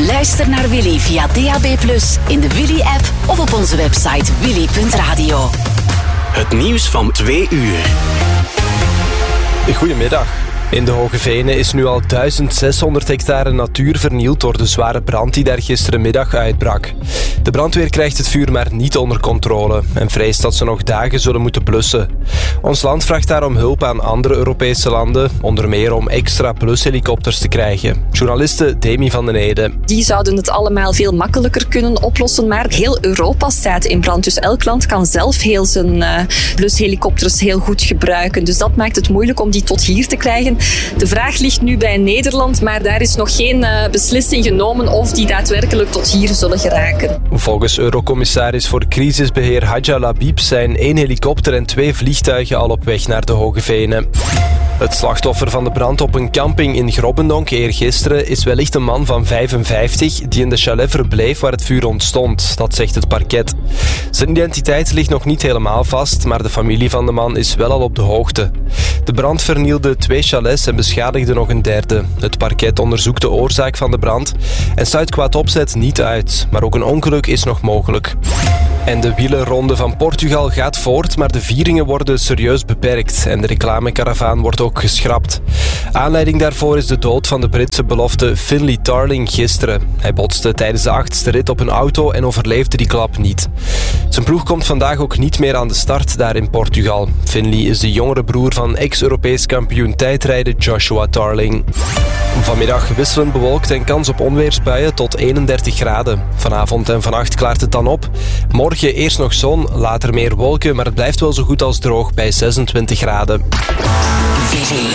Luister naar Willy via DAB+, in de Willy-app of op onze website willy.radio. Het nieuws van 2 uur. Goedemiddag. In de Hoge Venen is nu al 1600 hectare natuur vernield door de zware brand die daar gisterenmiddag uitbrak. De brandweer krijgt het vuur maar niet onder controle en vreest dat ze nog dagen zullen moeten blussen. Ons land vraagt daarom hulp aan andere Europese landen, onder meer om extra blushelikopters te krijgen. Journaliste Demi van den Ede. Die zouden het allemaal veel makkelijker kunnen oplossen, maar heel Europa staat in brand. Dus elk land kan zelf heel zijn blushelikopters heel goed gebruiken. Dus dat maakt het moeilijk om die tot hier te krijgen. De vraag ligt nu bij Nederland, maar daar is nog geen beslissing genomen of die daadwerkelijk tot hier zullen geraken. Volgens Eurocommissaris voor crisisbeheer Hadja Labib zijn 1 helikopter en 2 vliegtuigen al op weg naar de Hoge Venen. Het slachtoffer van de brand op een camping in Grobbendonk eergisteren is wellicht een man van 55 die in de chalet verbleef waar het vuur ontstond, dat zegt het parket. Zijn identiteit ligt nog niet helemaal vast, maar de familie van de man is wel al op de hoogte. De brand vernielde 2 chalets en beschadigde nog een derde. Het parket onderzoekt de oorzaak van de brand en sluit kwaad opzet niet uit, maar ook een ongeluk is nog mogelijk. En de wielerronde van Portugal gaat voort, maar de vieringen worden serieus beperkt en de reclamekaravaan wordt ook geschrapt. Aanleiding daarvoor is de dood van de Britse belofte Finlay Tarling gisteren. Hij botste tijdens de 8e rit op een auto en overleefde die klap niet. Zijn ploeg komt vandaag ook niet meer aan de start daar in Portugal. Finlay is de jongere broer van ex-Europees kampioen tijdrijden Joshua Tarling. Vanmiddag wisselend bewolkt en kans op onweersbuien tot 31 graden. Vanavond en vannacht klaart het dan op. Morgen eerst nog zon, later meer wolken, maar het blijft wel zo goed als droog bij 26 graden.